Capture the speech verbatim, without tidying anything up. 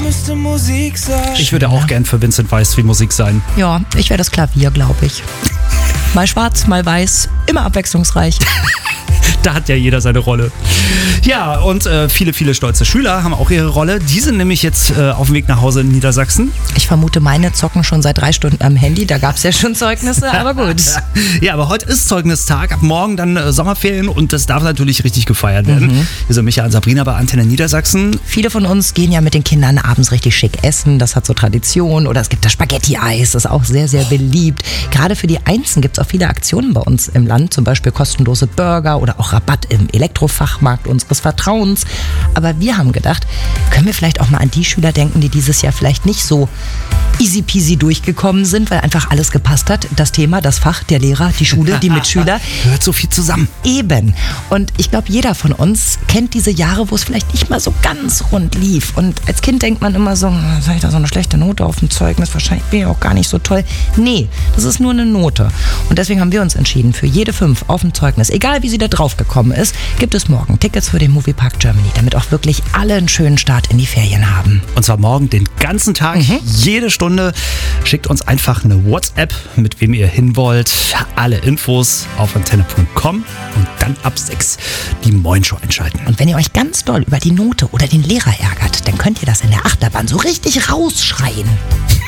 müsste Musik sein. Ich würde auch gern für Vincent Weiss wie Musik sein. Ja, ich wäre das Klavier, glaube ich. Mal schwarz, mal weiß, immer abwechslungsreich. Da hat ja jeder seine Rolle. Ja, und äh, viele, viele stolze Schüler haben auch ihre Rolle. Die sind nämlich jetzt äh, auf dem Weg nach Hause in Niedersachsen. Ich vermute, meine zocken schon seit drei Stunden am Handy. Da gab es ja schon Zeugnisse, aber gut. Ja, aber heute ist Zeugnistag. Ab morgen dann äh, Sommerferien und das darf natürlich richtig gefeiert werden. Mhm. Wir sind Michael und Sabrina bei Antenne Niedersachsen. Viele von uns gehen ja mit den Kindern abends richtig schick essen. Das hat so Tradition. Oder es gibt das Spaghetti-Eis. Das ist auch sehr, sehr beliebt. Gerade für die Einsen gibt es auch viele Aktionen bei uns im Land. Zum Beispiel kostenlose Burger oder auch Rabatt im Elektrofachmarkt unseres Vertrauens. Aber wir haben gedacht, können wir vielleicht auch mal an die Schüler denken, die dieses Jahr vielleicht nicht so easy peasy durchgekommen sind, weil einfach alles gepasst hat. Das Thema, das Fach, der Lehrer, die Schule, die Mitschüler. Gehört so viel zusammen. Eben. Und ich glaube, jeder von uns kennt diese Jahre, wo es vielleicht nicht mal so ganz rund lief. Und als Kind denkt man immer so, soll ich da so eine schlechte Note auf dem Zeugnis? Wahrscheinlich bin ich auch gar nicht so toll. Nee, das ist nur eine Note. Und deswegen haben wir uns entschieden, für jede fünf auf dem Zeugnis, egal wie sie da drauf gekommen ist, gibt es morgen Tickets für den Moviepark Germany, damit auch wirklich alle einen schönen Start in die Ferien haben. Und zwar morgen den ganzen Tag, mhm. jede Stunde. Schickt uns einfach eine WhatsApp, mit wem ihr hin wollt. Alle Infos auf antenne punkt com und dann ab sechs die Moin-Show einschalten. Und wenn ihr euch ganz doll über die Note oder den Lehrer ärgert, dann könnt ihr das in der Achterbahn so richtig rausschreien.